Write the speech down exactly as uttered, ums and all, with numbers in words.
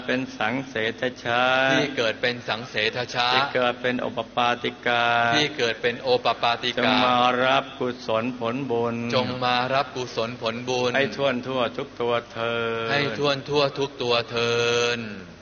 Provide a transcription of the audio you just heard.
เป็นสังเสทชาที่เกิดเป็นสังเสทชาที่เกิดเป็นโอปปาติกาที่เกิดเป็นโอปปาติกาจงมารับกุศลผลบุญจงมารับกุศลผลบุญให้ทั่วทั่วทุกตัวเธอให้ทั่วทั่วทุกตัวเธอ